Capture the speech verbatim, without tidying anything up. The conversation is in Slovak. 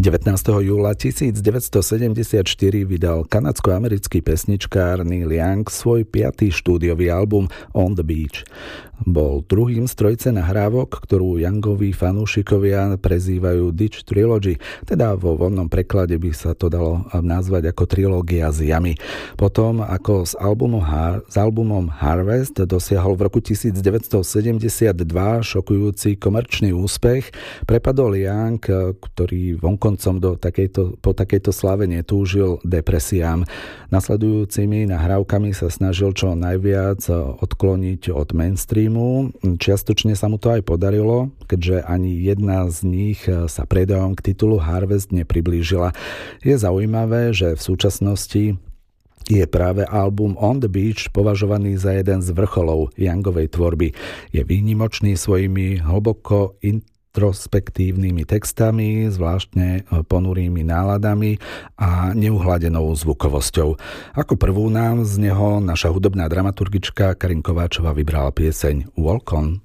devätnásteho júla tisícdeväťstosedemdesiatštyri vydal kanadsko-americký pesničkár Neil Young svoj piatý štúdiový album On the Beach. Bol druhým z trojce nahrávok, ktorú Youngoví fanúšikovia prezývajú Ditch Trilogy, teda vo voľnom preklade by sa to dalo nazvať ako trilógia z jamy. Potom, ako s albumom, Har- s albumom Harvest dosiahol v roku devätnásťstosedemdesiatdva šokujúci komerčný úspech, prepadol Young, ktorý vonkoncom do takejto, po takejto slave netúžil, depresiám. Nasledujúcimi nahrávkami sa snažil čo najviac odkloniť od mainstreamu. Čiastočne sa mu to aj podarilo, keďže ani jedna z nich sa predajom k titulu Harvest nepriblížila. Je zaujímavé, že v súčasnosti je práve album On the Beach považovaný za jeden z vrcholov Youngovej tvorby. Je výnimočný svojimi hlboko introspektívnymi textami, zvláštne ponurými náladami a neuhladenou zvukovosťou. Ako prvú nám z neho naša hudobná dramaturgička Karin Kováčová vybrala pieseň Walk On.